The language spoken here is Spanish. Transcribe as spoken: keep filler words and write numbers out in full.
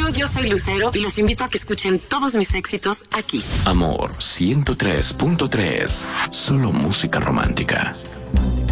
amigos, yo soy Lucero y los invito a que escuchen todos mis éxitos aquí. Amor ciento tres punto tres. Solo música romántica.